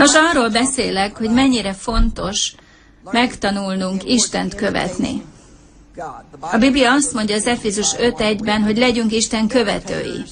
Nos, arról beszélek, hogy mennyire fontos megtanulnunk Istent követni. A Biblia azt mondja az Efézus 5:1-ben, hogy legyünk Isten követői.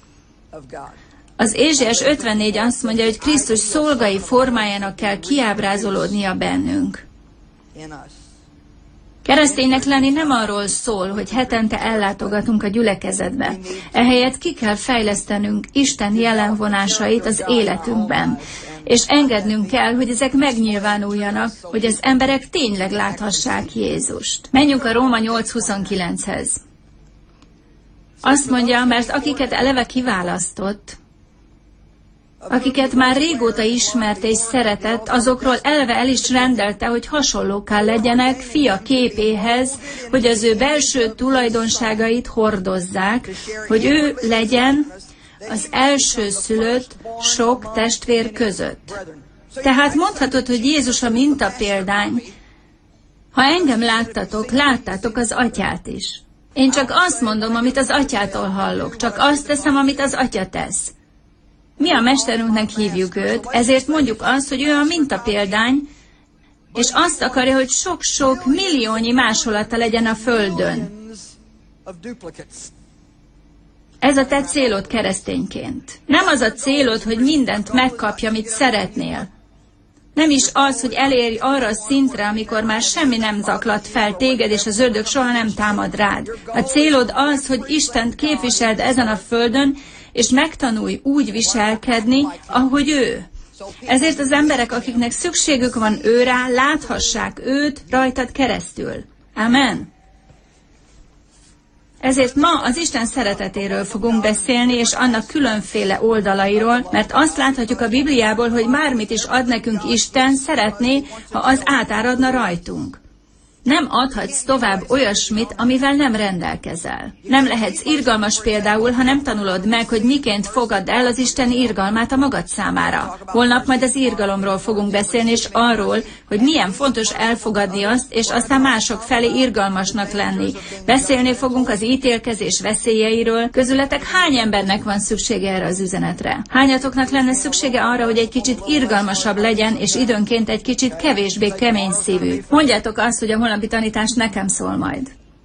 Az Ézsaiás 54 azt mondja, hogy Krisztus szolgai formájának kell kiábrázolódnia bennünk. Kereszténynek lenni nem arról szól, hogy hetente ellátogatunk a gyülekezetbe. Ehelyett ki kell fejlesztenünk Isten jelenvonásait az életünkben, és engednünk kell, hogy ezek megnyilvánuljanak, hogy az emberek tényleg láthassák Jézust. Menjünk a Róma 8:29-hez. Azt mondja, mert akiket eleve kiválasztott, akiket már régóta ismert és szeretett, azokról eleve el is rendelte, hogy hasonlókká legyenek fia képéhez, hogy az ő belső tulajdonságait hordozzák, hogy ő legyen az elsőszülött sok testvér között. Tehát mondhatod, hogy Jézus a mintapéldány. Ha engem láttátok az Atyát is. Én csak azt mondom, amit az Atyától hallok, csak azt teszem, amit az Atya tesz. Mi a mesterünknek hívjuk őt, ezért mondjuk azt, hogy ő a mintapéldány, és azt akarja, hogy sok-sok milliónyi másolata legyen a földön. Ez a te célod keresztényként. Nem az a célod, hogy mindent megkapja, amit szeretnél. Nem is az, hogy elérj arra a szintre, amikor már semmi nem zaklat fel téged, és az ördög soha nem támad rád. A célod az, hogy Istent képviseld ezen a földön, és megtanulj úgy viselkedni, ahogy ő. Ezért az emberek, akiknek szükségük van őrá, láthassák őt rajtad keresztül. Amen. Ezért ma az Isten szeretetéről fogunk beszélni, és annak különféle oldalairól, mert azt láthatjuk a Bibliából, hogy bármit is ad nekünk Isten, szeretné, ha az átáradna rajtunk. Nem adhatsz tovább olyasmit, amivel nem rendelkezel. Nem lehetsz irgalmas például, ha nem tanulod meg, hogy miként fogadd el az Isten irgalmát a magad számára. Holnap majd az irgalomról fogunk beszélni, és arról, hogy milyen fontos elfogadni azt, és aztán mások felé irgalmasnak lenni. Beszélni fogunk az ítélkezés veszélyeiről. Közületek hány embernek van szüksége erre az üzenetre? Hányatoknak lenne szüksége arra, hogy egy kicsit irgalmasabb legyen, és időnként egy kicsit kevésbé kemény szívű? Mondjátok azt, hogy a holnapi tanítás nekem szól majd.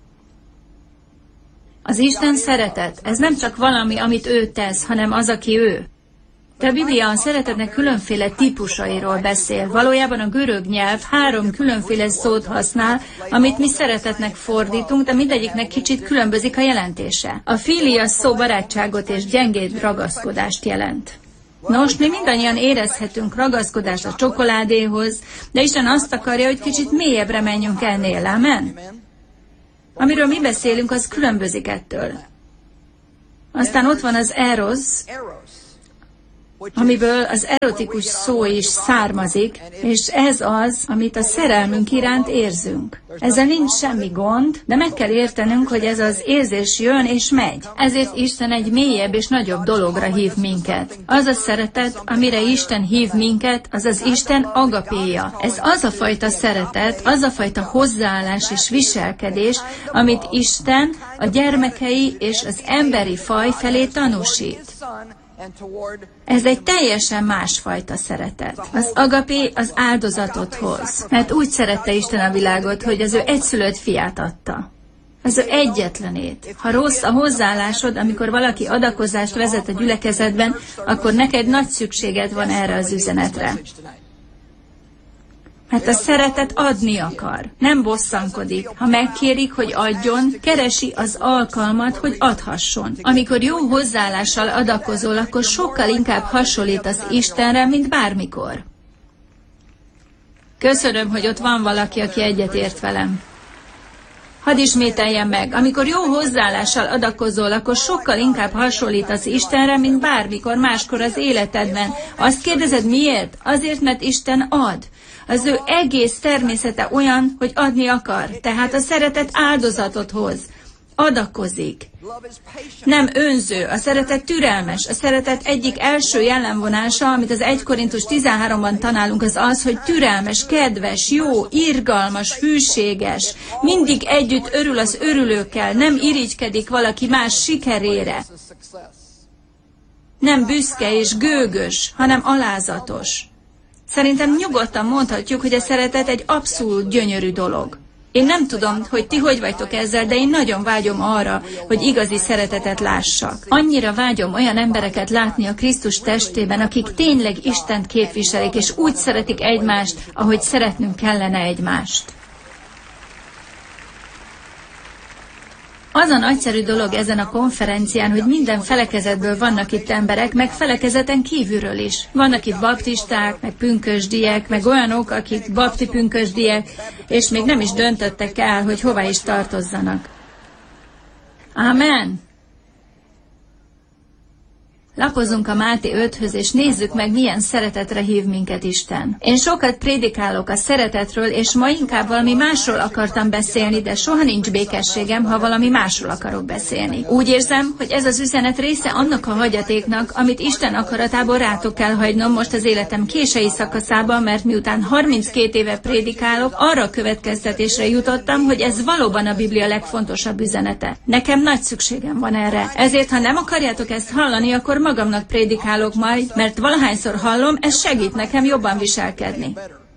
Az Isten szeretet, ez nem csak valami, amit ő tesz, hanem az, aki ő. De a Biblia a szeretetnek különféle típusairól beszél. Valójában a görög nyelv 3 különféle szót használ, amit mi szeretetnek fordítunk, de mindegyiknek kicsit különbözik a jelentése. A filia szó barátságot és gyengéd ragaszkodást jelent. Nos, mi mindannyian érezhetünk ragaszkodást a csokoládéhoz, de Isten azt akarja, hogy kicsit mélyebbre menjünk ennél, amen? Amiről mi beszélünk, az különbözik ettől. Aztán ott van az eros, amiből az erotikus szó is származik, és ez az, amit a szerelmünk iránt érzünk. Ezzel nincs semmi gond, de meg kell értenünk, hogy ez az érzés jön és megy. Ezért Isten egy mélyebb és nagyobb dologra hív minket. Az a szeretet, amire Isten hív minket, az az Isten agapéja. Ez az a fajta szeretet, az a fajta hozzáállás és viselkedés, amit Isten a gyermekei és az emberi faj felé tanúsít. Ez egy teljesen másfajta szeretet. Az agapé az áldozatot hoz, mert úgy szerette Isten a világot, hogy az ő egyszülött fiát adta. Az ő egyetlenét. Ha rossz a hozzáállásod, amikor valaki adakozást vezet a gyülekezetben, akkor neked nagy szükséged van erre az üzenetre. Mert a szeretet adni akar, nem bosszankodik. Ha megkérik, hogy adjon, keresi az alkalmat, hogy adhasson. Amikor jó hozzáállással adakozol, akkor sokkal inkább hasonlítasz Istenre, mint bármikor. Köszönöm, hogy ott van valaki, aki egyetért velem. Hadd ismételjem meg, amikor jó hozzáállással adakozol, akkor sokkal inkább hasonlítasz Istenre, mint bármikor máskor az életedben. Azt kérdezed miért? Azért, mert Isten ad. Az ő egész természete olyan, hogy adni akar. Tehát a szeretet áldozatot hoz. Adakozik. Nem önző. A szeretet türelmes. A szeretet egyik első jellemvonása, amit az 1 Korintus 13-ban tanálunk, az az, hogy türelmes, kedves, jó, irgalmas, hűséges. Mindig együtt örül az örülőkkel. Nem irigykedik valaki más sikerére. Nem büszke és gőgös, hanem alázatos. Szerintem nyugodtan mondhatjuk, hogy a szeretet egy abszolút gyönyörű dolog. Én nem tudom, hogy ti hogy vagytok ezzel, de én nagyon vágyom arra, hogy igazi szeretetet lássak. Annyira vágyom olyan embereket látni a Krisztus testében, akik tényleg Istent képviselik, és úgy szeretik egymást, ahogy szeretnünk kellene egymást. Az a nagyszerű dolog ezen a konferencián, hogy minden felekezetből vannak itt emberek, meg felekezeten kívülről is. Vannak itt baptisták, meg pünkösdiek, meg olyanok, akik bapti pünkösdiek, és még nem is döntöttek el, hogy hová is tartozzanak. Amen! Lapozzunk a Máté 5-höz, és nézzük meg, milyen szeretetre hív minket Isten. Én sokat prédikálok a szeretetről, és ma inkább valami másról akartam beszélni, de soha nincs békességem, ha valami másról akarok beszélni. Úgy érzem, hogy ez az üzenet része annak a hagyatéknak, amit Isten akaratából rátok kell hagynom most az életem késői szakaszában, mert miután 32 éve prédikálok, arra a következtetésre jutottam, hogy ez valóban a Biblia legfontosabb üzenete. Nekem nagy szükségem van erre. Ezért, ha nem akarjátok ezt hallani, akkor magamnak prédikálok majd, mert valahányszor hallom, ez segít nekem jobban viselkedni.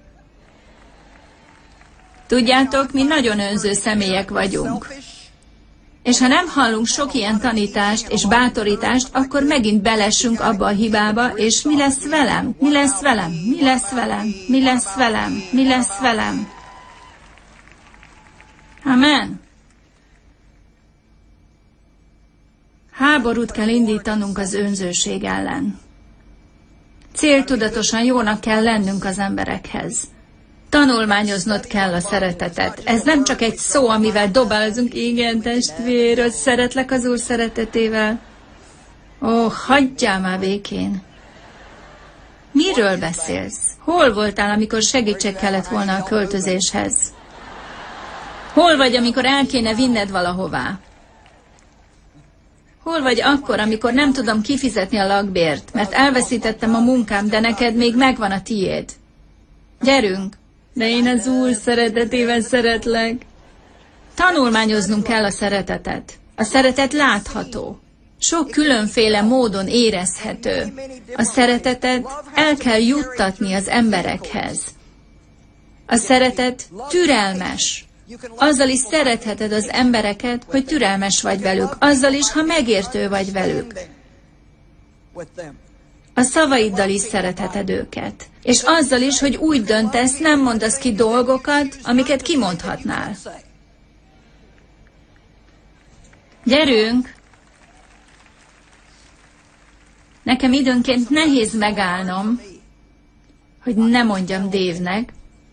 Tudjátok, mi nagyon önző személyek vagyunk. És ha nem hallunk sok ilyen tanítást és bátorítást, akkor megint belessünk abba a hibába, és mi lesz velem? Mi lesz velem? Mi lesz velem? Mi lesz velem? Mi lesz velem? Amen. Háborút kell indítanunk az önzőség ellen. Céltudatosan jónak kell lennünk az emberekhez. Tanulmányoznod kell a szeretetet. Ez nem csak egy szó, amivel dobálozunk, igen, testvér, szeretlek az Úr szeretetével. Ó, hagyjál már békén. Miről beszélsz? Hol voltál, amikor segítség kellett volna a költözéshez? Hol vagy, amikor el kéne vinned valahová? Hol vagy akkor, amikor nem tudom kifizetni a lakbért, mert elveszítettem a munkám, de neked még megvan a tiéd? Gyerünk! De én az Úr szeretetével szeretlek. Tanulmányoznunk kell a szeretetet. A szeretet látható. Sok különféle módon érezhető. A szeretetet el kell juttatni az emberekhez. A szeretet türelmes. Azzal is szeretheted az embereket, hogy türelmes vagy velük. Azzal is, ha megértő vagy velük. A szavaiddal is szeretheted őket. És azzal is, hogy úgy döntesz, nem mondasz ki dolgokat, amiket kimondhatnál. Gyerünk! Nekem időnként nehéz megállnom, hogy ne mondjam Dave-nek.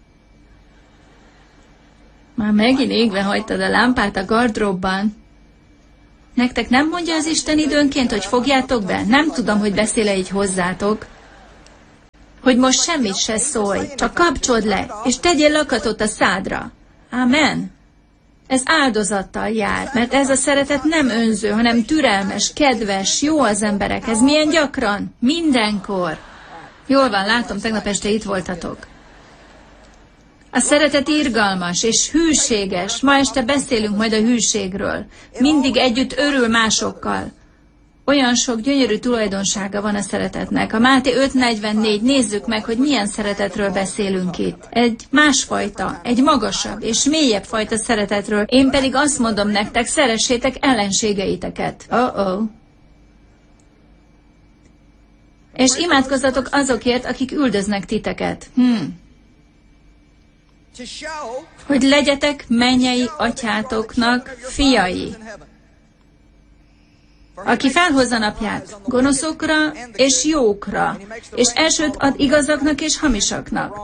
Már megint égve hagytad a lámpát a gardróbban. Nektek nem mondja az Isten időnként, hogy fogjátok be? Nem tudom, hogy beszél-e így hozzátok. Hogy most semmit se szólj, csak kapcsold le, és tegyél lakatot a szádra. Amen. Ez áldozattal jár, mert ez a szeretet nem önző, hanem türelmes, kedves, jó az emberekhez. Milyen gyakran? Mindenkor. Jól van, látom, tegnap este itt voltatok. A szeretet irgalmas és hűséges. Ma este beszélünk majd a hűségről. Mindig együtt örül másokkal. Olyan sok gyönyörű tulajdonsága van a szeretetnek. A Máté 5:44, nézzük meg, hogy milyen szeretetről beszélünk itt. Egy másfajta, egy magasabb és mélyebb fajta szeretetről. Én pedig azt mondom nektek, szeressétek ellenségeiteket. És imádkozzatok azokért, akik üldöznek titeket. Hogy legyetek mennyei atyátoknak fiai, aki felhozza napját gonoszokra és jókra, és elsőt ad igazaknak és hamisaknak.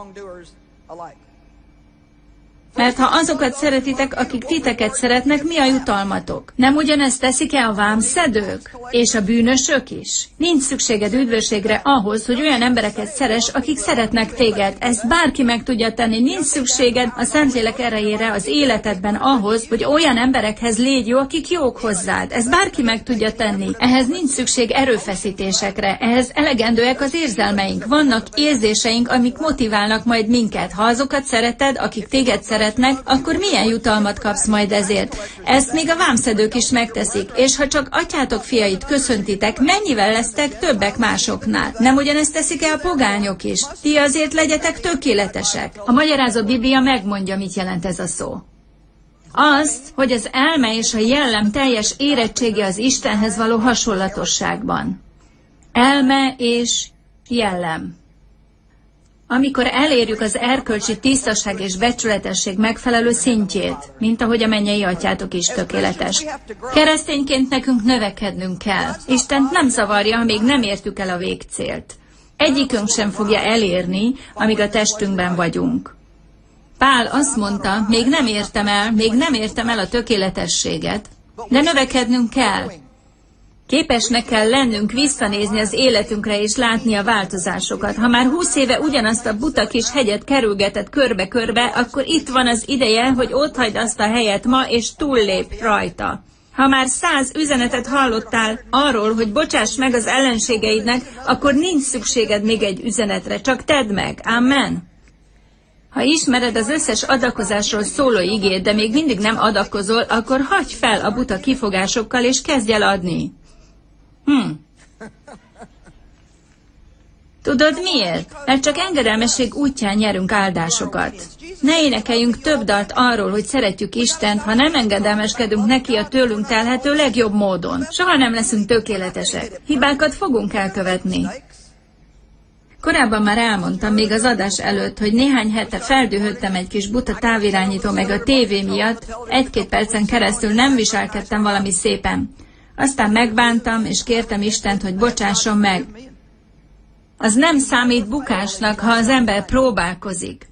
Mert ha azokat szeretitek, akik titeket szeretnek, mi a jutalmatok? Nem ugyanezt teszik-e a vámszedők? És a bűnösök is? Nincs szükséged üdvösségre ahhoz, hogy olyan embereket szeress, akik szeretnek téged. Ezt bárki meg tudja tenni. Nincs szükséged a Szentlélek erejére az életedben ahhoz, hogy olyan emberekhez légy jó, akik jók hozzád. Ezt bárki meg tudja tenni. Ehhez nincs szükség erőfeszítésekre. Ehhez elegendőek az érzelmeink. Vannak érzéseink, amik motiválnak majd minket. Ha azokat szereted, akik téged szeretnek, szeretnek, akkor milyen jutalmat kapsz majd ezért? Ezt még a vámszedők is megteszik, és ha csak atyátok fiait köszöntitek, mennyivel lesztek többek másoknál? Nem ugyanezt teszik-e a pogányok is? Ti azért legyetek tökéletesek. A magyarázó Biblia megmondja, mit jelent ez a szó. Azt, hogy az elme és a jellem teljes érettsége az Istenhez való hasonlatosságban. Elme és jellem. Amikor elérjük az erkölcsi tisztaság és becsületesség megfelelő szintjét, mint ahogy a mennyei atyátok is tökéletes. Keresztényként nekünk növekednünk kell. Istent nem zavarja, ha még nem értük el a végcélt. Egyikünk sem fogja elérni, amíg a testünkben vagyunk. Pál azt mondta, még nem értem el a tökéletességet, de növekednünk kell. Képesnek kell lennünk visszanézni az életünkre és látni a változásokat. Ha már 20 éve ugyanazt a buta kis hegyet kerülgetett körbe-körbe, akkor itt van az ideje, hogy otthagyd azt a helyet ma, és túllép rajta. Ha már 100 üzenetet hallottál arról, hogy bocsáss meg az ellenségeidnek, akkor nincs szükséged még egy üzenetre, csak tedd meg. Amen. Ha ismered az összes adakozásról szóló igét, de még mindig nem adakozol, akkor hagyj fel a buta kifogásokkal, és kezdj el adni. Tudod miért? Mert csak engedelmesség útján nyerünk áldásokat. Ne énekeljünk több dalt arról, hogy szeretjük Istent, ha nem engedelmeskedünk neki a tőlünk telhető legjobb módon. Soha nem leszünk tökéletesek. Hibákat fogunk elkövetni. Korábban már elmondtam, még az adás előtt, hogy néhány hete feldühödtem egy kis buta távirányító meg a tévé miatt, 1-2 percen keresztül nem viselkedtem valami szépen. Aztán megbántam, és kértem Istent, hogy bocsásson meg. Az nem számít bukásnak, ha az ember próbálkozik.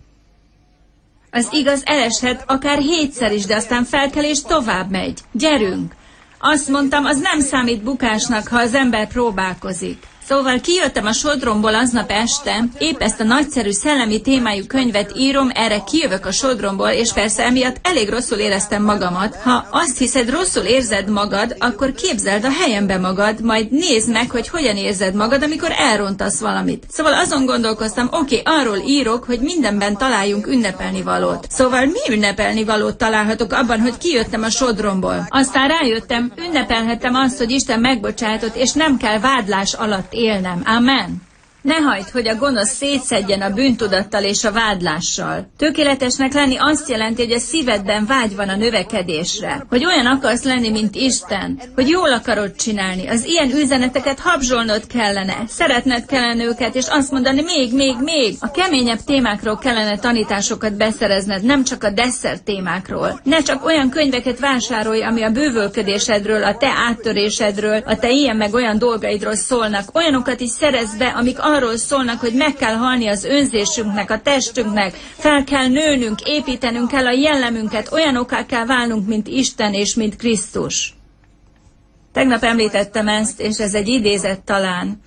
Az igaz eleshet akár 7-szer is, de aztán felkel és tovább megy. Gyerünk! Azt mondtam, az nem számít bukásnak, ha az ember próbálkozik. Szóval kijöttem a sodromból aznap este, épp ezt a nagyszerű szellemi témájú könyvet írom, erre kijövök a sodromból, és persze emiatt elég rosszul éreztem magamat. Ha azt hiszed, rosszul érzed magad, akkor képzeld a helyembe magad, majd nézd meg, hogy hogyan érzed magad, amikor elrontasz valamit. Szóval azon gondolkoztam, oké, arról írok, hogy mindenben találjunk ünnepelni valót. Szóval mi ünnepelni valót találhatok abban, hogy kijöttem a sodromból? Aztán rájöttem, ünnepelhettem azt, hogy Isten megbocsátott, és nem kell vádlás alatt élnem. Amen. Ne hagyd, hogy a gonosz szétszedjen a bűntudattal és a vádlással. Tökéletesnek lenni azt jelenti, hogy a szívedben vágy van a növekedésre. Hogy olyan akarsz lenni, mint Isten. Hogy jól akarod csinálni. Az ilyen üzeneteket habzsolnod kellene. Szeretned kellene őket, és azt mondani, még. A keményebb témákról kellene tanításokat beszerezned, nem csak a desszert témákról. Ne csak olyan könyveket vásárolj, ami a bővölködésedről, a te áttörésedről, a te ilyen meg olyan dolgaidról szólnak. Olyanokat is szerezd be, amik arról szólnak, hogy meg kell halni az önzésünknek, a testünknek, fel kell nőnünk, építenünk kell a jellemünket, olyanokká kell válnunk, mint Isten és mint Krisztus. Tegnap említettem ezt, és ez egy idézet talán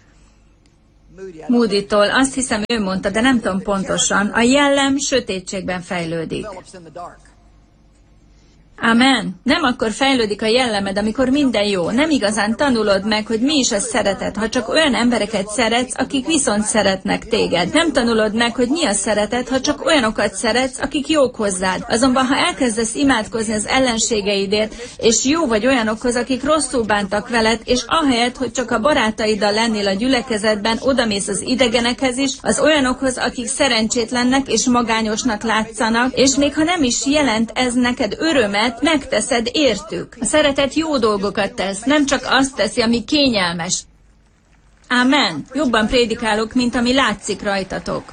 Moody-tól. Azt hiszem, ő mondta, de nem tudom pontosan. A jellem sötétségben fejlődik. Amen. Nem akkor fejlődik a jellemed, amikor minden jó. Nem igazán tanulod meg, hogy mi is a szeretet, ha csak olyan embereket szeretsz, akik viszont szeretnek téged. Nem tanulod meg, hogy mi a szeretet, ha csak olyanokat szeretsz, akik jók hozzád. Azonban, ha elkezdesz imádkozni az ellenségeidért, és jó vagy olyanokhoz, akik rosszul bántak veled, és ahelyett, hogy csak a barátaiddal lennél a gyülekezetben, odamész az idegenekhez is, az olyanokhoz, akik szerencsétlennek és magányosnak látszanak, és még ha nem is jelent ez neked örömet, megteszed értük. A szeretet jó dolgokat tesz, nem csak azt teszi, ami kényelmes. Amen. Jobban prédikálok, mint ami látszik rajtatok.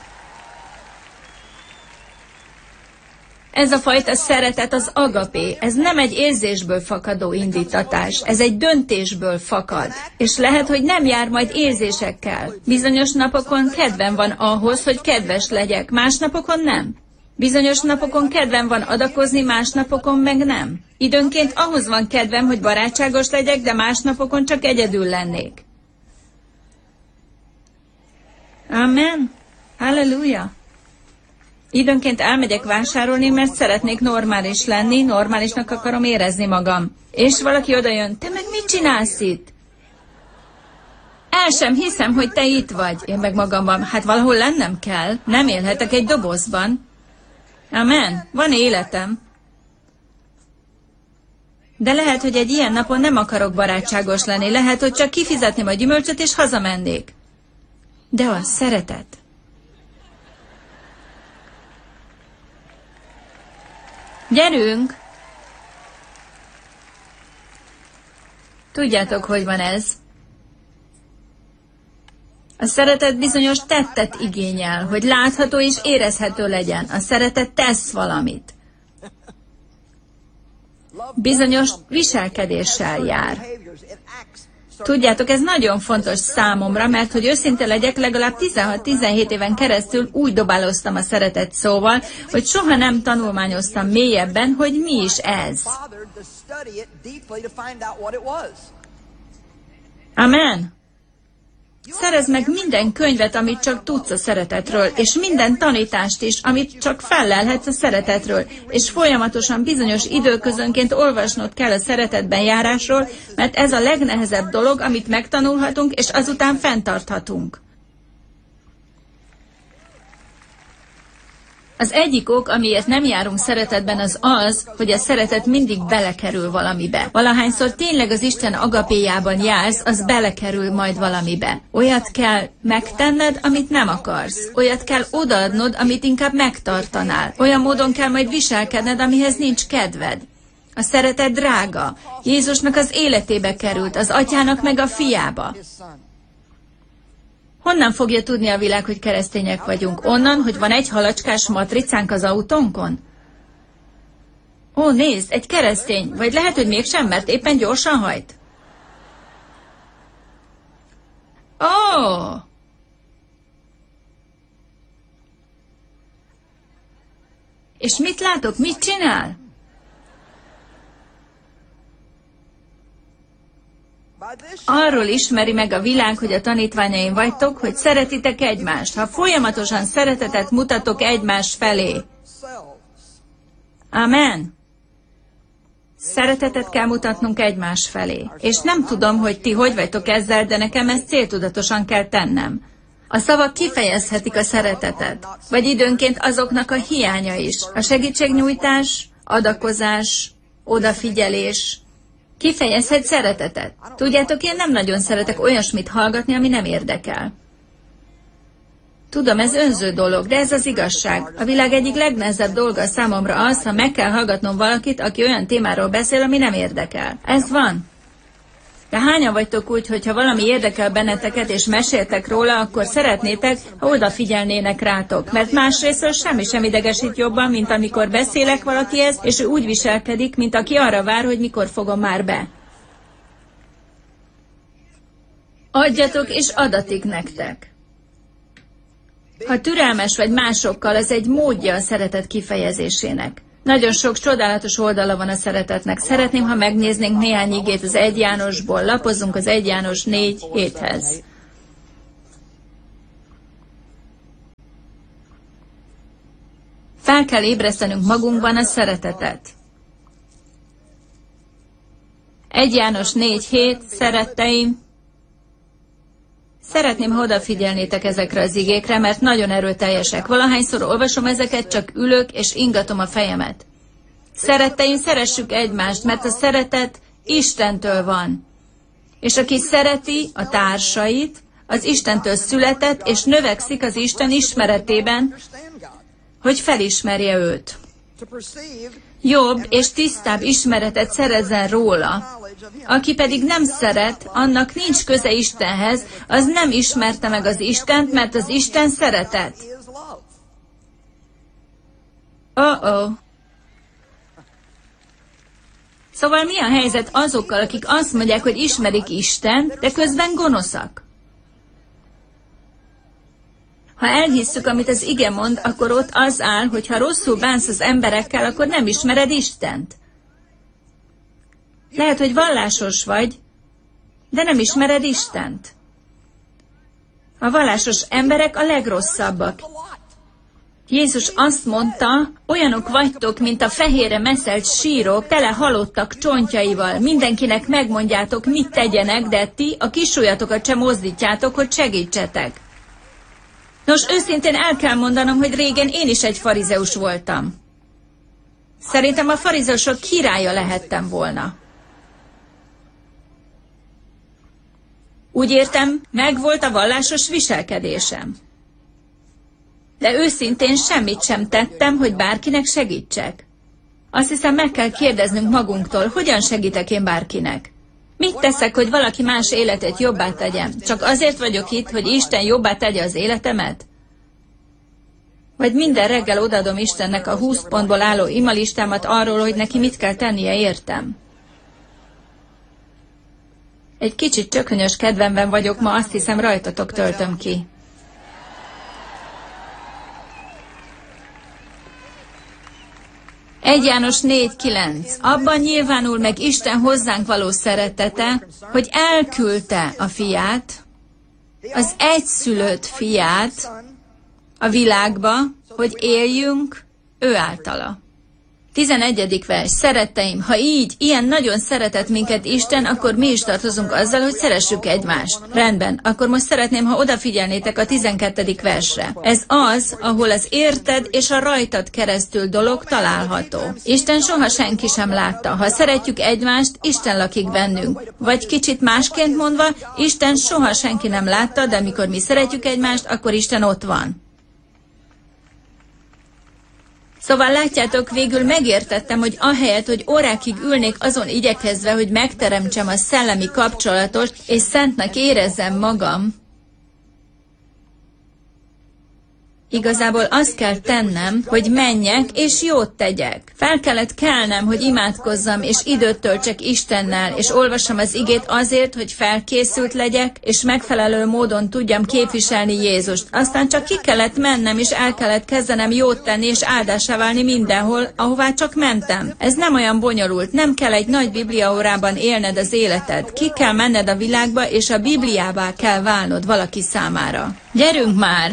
Ez a fajta szeretet az agapé. Ez nem egy érzésből fakadó indítatás. Ez egy döntésből fakad. És lehet, hogy nem jár majd érzésekkel. Bizonyos napokon kedvem van ahhoz, hogy kedves legyek, más napokon nem. Bizonyos napokon kedvem van adakozni, más napokon meg nem. Időnként ahhoz van kedvem, hogy barátságos legyek, de más napokon csak egyedül lennék. Amen. Halleluja. Időnként elmegyek vásárolni, mert szeretnék normális lenni, normálisnak akarom érezni magam. És valaki odajön, te meg mit csinálsz itt? El sem hiszem, hogy te itt vagy. Én meg magamban, hát valahol lennem kell, nem élhetek egy dobozban. Amen. Van életem. De lehet, hogy egy ilyen napon nem akarok barátságos lenni. Lehet, hogy csak kifizetném a gyümölcsöt, és hazamennék. De a szeretet. Gyerünk! Tudjátok, hogy van ez? A szeretet bizonyos tettet igényel, hogy látható és érezhető legyen. A szeretet tesz valamit. Bizonyos viselkedéssel jár. Tudjátok, ez nagyon fontos számomra, mert hogy őszinte legyek, legalább 16-17 éven keresztül úgy dobáloztam a szeretet szóval, hogy soha nem tanulmányoztam mélyebben, hogy mi is ez. Amen. Szerezd meg minden könyvet, amit csak tudsz a szeretetről, és minden tanítást is, amit csak fellelhetsz a szeretetről, és folyamatosan bizonyos időközönként olvasnod kell a szeretetben járásról, mert ez a legnehezebb dolog, amit megtanulhatunk, és azután fenntarthatunk. Az egyik ok, amiért nem járunk szeretetben, az az, hogy a szeretet mindig belekerül valamibe. Valahányszor tényleg az Isten agapéjában jársz, az belekerül majd valamibe. Olyat kell megtenned, amit nem akarsz. Olyat kell odaadnod, amit inkább megtartanál. Olyan módon kell majd viselkedned, amihez nincs kedved. A szeretet drága. Jézusnak az életébe került, az atyának meg a fiába. Honnan fogja tudni a világ, hogy keresztények vagyunk? Onnan, hogy van egy halacskás matricánk az autónkon? Ó, nézd, egy keresztény. Vagy lehet, hogy mégsem, mert éppen gyorsan hajt. Ó! És mit látok? Mit csinál? Arról ismeri meg a világ, hogy a tanítványaim vagytok, hogy szeretitek egymást, ha folyamatosan szeretetet mutatok egymás felé. Amen. Szeretetet kell mutatnunk egymás felé. És nem tudom, hogy ti hogy vagytok ezzel, de nekem ezt céltudatosan kell tennem. A szavak kifejezhetik a szeretetet, vagy időnként azoknak a hiánya is. A segítségnyújtás, adakozás, odafigyelés, kifejezhet szeretetet. Tudjátok, én nem nagyon szeretek olyasmit hallgatni, ami nem érdekel. Tudom, ez önző dolog, de ez az igazság. A világ egyik legnehezebb dolga számomra az, ha meg kell hallgatnom valakit, aki olyan témáról beszél, ami nem érdekel. Ez van. De hányan vagytok úgy, hogyha valami érdekel benneteket, és meséltek róla, akkor szeretnétek, ha odafigyelnének rátok. Mert másrésztől semmi sem idegesít jobban, mint amikor beszélek valakihez, és ő úgy viselkedik, mint aki arra vár, hogy mikor fogom már be. Adjatok, és adatik nektek. Ha türelmes vagy másokkal, az egy módja a szeretet kifejezésének. Nagyon sok csodálatos oldala van a szeretetnek. Szeretném, ha megnéznénk néhány igét az 1 Jánosból. Lapozzunk az 1 János 4:7-hez. Fel kell ébresztenünk magunkban a szeretetet. 1 János 4:7, szeretteim, szeretném, ha odafigyelnétek ezekre az igékre, mert nagyon erőteljesek. Valahányszor olvasom ezeket, csak ülök és ingatom a fejemet. Szeretteim, szeressük egymást, mert a szeretet Istentől van. És aki szereti a társait, az Istentől született, és növekszik az Isten ismeretében, hogy felismerje őt. Jobb és tisztább ismeretet szerezzen róla. Aki pedig nem szeret, annak nincs köze Istenhez, az nem ismerte meg az Istent, mert az Isten szeretet. Szóval mi a helyzet azokkal, akik azt mondják, hogy ismerik Istent, de közben gonoszak? Ha elhisszük, amit az ige mond, akkor ott az áll, hogy ha rosszul bánsz az emberekkel, akkor nem ismered Istent. Lehet, hogy vallásos vagy, de nem ismered Istent. A vallásos emberek a legrosszabbak. Jézus azt mondta, olyanok vagytok, mint a fehérre meszelt sírok, tele halottak csontjaival. Mindenkinek megmondjátok, mit tegyenek, de ti a kisujjatokat sem mozdítjátok, hogy segítsetek. Nos, Nos, őszintén el kell mondanom, hogy régen én is egy farizeus voltam. Szerintem a farizeusok királya lehettem volna. Úgy értem, megvolt a vallásos viselkedésem. De őszintén semmit sem tettem, hogy bárkinek segítsek. Azt hiszem, meg kell kérdeznünk magunktól, hogyan segítek én bárkinek. Mit teszek, hogy valaki más életét jobbá tegyem? Csak azért vagyok itt, hogy Isten jobbá tegye az életemet? Vagy minden reggel odaadom Istennek a 20 pontból álló imalistámat arról, hogy neki mit kell tennie, értem? Egy kicsit csökönyös kedvemben vagyok ma, azt hiszem, rajtatok töltöm ki. János 4:9. Abban nyilvánul meg Isten hozzánk való szeretete, hogy elküldte a fiát, az egyszülött fiát a világba, hogy éljünk ő általa. 11. vers. Szeretteim, ha ilyen nagyon szeretett minket Isten, akkor mi is tartozunk azzal, hogy szeressük egymást. Rendben, akkor most szeretném, ha odafigyelnétek a 12. versre. Ez az, ahol az érted és a rajtad keresztül dolog található. Isten soha senki sem látta. Ha szeretjük egymást, Isten lakik bennünk. Vagy kicsit másként mondva, Isten soha senki nem látta, de mikor mi szeretjük egymást, akkor Isten ott van. Szóval látjátok, végül megértettem, hogy ahelyett, hogy órákig ülnék azon igyekezve, hogy megteremtsem a szellemi kapcsolatot, és szentnek érezzem magam, igazából azt kell tennem, hogy menjek és jót tegyek. Fel kellett kelnem, hogy imádkozzam, és időt töltsek Istennel, és olvassam az igét azért, hogy felkészült legyek, és megfelelő módon tudjam képviselni Jézust. Aztán csak ki kellett mennem, és el kellett kezdenem jót tenni, és áldássá válni mindenhol, ahová csak mentem. Ez nem olyan bonyolult, nem kell egy nagy bibliaórában élned az életed. Ki kell menned a világba, és a Bibliává kell válnod valaki számára. Gyerünk már!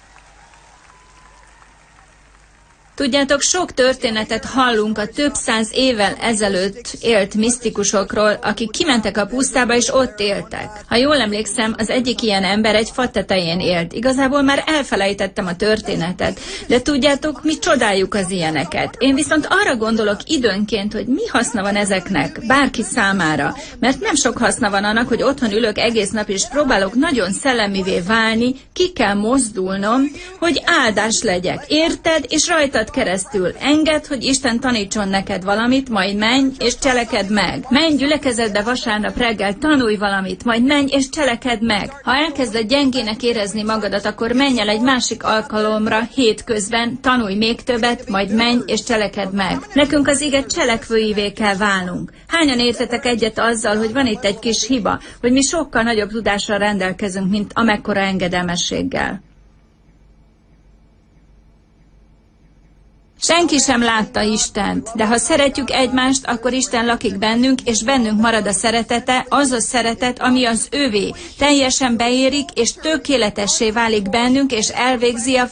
Tudjátok, sok történetet hallunk a több száz évvel ezelőtt élt misztikusokról, akik kimentek a pusztába és ott éltek. Ha jól emlékszem, az egyik ilyen ember egy fa tetején élt. Igazából már elfelejtettem a történetet, de tudjátok, mi csodáljuk az ilyeneket. Én viszont arra gondolok időnként, hogy mi haszna van ezeknek, bárki számára. Mert nem sok haszna van annak, hogy otthon ülök egész nap és próbálok nagyon szellemivé válni, ki kell mozdulnom, hogy áldás legyek. Érted? És rajtad keresztül. Engedd, hogy Isten tanítson neked valamit, majd menj és cselekedd meg. Menj gyülekezetbe vasárnap reggel, tanulj valamit, majd menj és cselekedd meg. Ha elkezded gyengének érezni magadat, akkor menj el egy másik alkalomra hétközben, tanulj még többet, majd menj és cselekedd meg. Nekünk az ige cselekvőivé kell válnunk. Hányan értetek egyet azzal, hogy van itt egy kis hiba, hogy mi sokkal nagyobb tudással rendelkezünk, mint amekkora engedelmességgel? Senki sem látta Istent, de ha szeretjük egymást, akkor Isten lakik bennünk, és bennünk marad a szeretete, az a szeretet, ami az övé. Teljesen beérik, és tökéletessé válik bennünk, és elvégzi a